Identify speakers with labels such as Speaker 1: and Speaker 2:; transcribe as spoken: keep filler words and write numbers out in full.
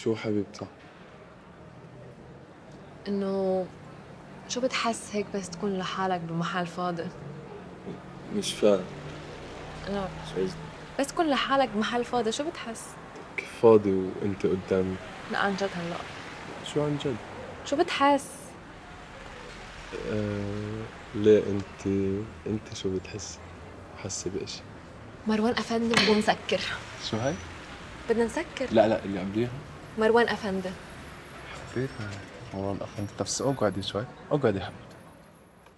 Speaker 1: شو حبيبتي؟
Speaker 2: إنه شو بتحس هيك بس تكون لحالك بمحل فاضي؟
Speaker 1: مش فاهم.
Speaker 2: لا،
Speaker 1: شو قصدك؟
Speaker 2: بس تكون لحالك بمحل فاضي شو بتحس؟
Speaker 1: كيف فاضي وانت قدامي؟
Speaker 2: لا عن جد هلأ
Speaker 1: شو عن جد؟
Speaker 2: شو بتحس؟
Speaker 1: آه... ليه انت انت شو بتحسي؟ حاسة بإشي؟
Speaker 2: مروان أفندي بدنا نسكر.
Speaker 1: شو هاي؟
Speaker 2: بدنا نسكر.
Speaker 1: لا لا اللي قبليها
Speaker 2: مروان أفندي.
Speaker 1: حبيتها. مروان أفندي. طب اقعدي شوي، اقعدي حبيبي.